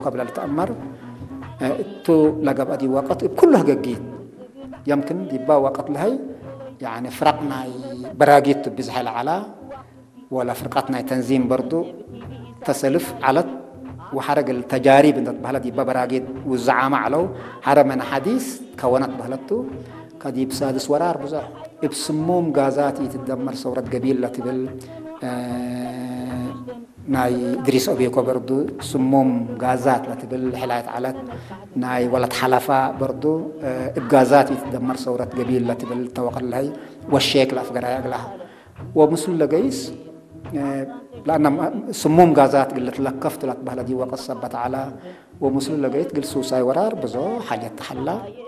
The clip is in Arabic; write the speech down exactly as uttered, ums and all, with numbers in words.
قبل التأمر تو لقب أدي وقت كلها جديد يمكن يبقى وقت لهي يعني فرقنا براجيت بزحل على ولا فرقتنا تنظيم برضو تسلف على وحرق التجارب انت بهلد يبقى براجيت والزعامة علو حرمنا حديث كونت بهلدتو قد يبسادس ورار بزح بسموم غازات يتدمر صورة قبيلة تبل آه ناي دريس أبيكو برضو سموم غازات لتبل حلاية علت ناي ولد حلفة برضو آه غازات يتدمر صورة قبيلة تبل توقع لهي والشيك لأفقر يقلها ومثل لقيس آه لأن سموم غازات قلت لكفت لك بهلدي وقصبت على ومثل لقيت قل سوساي ورار بزو حاجة تحلى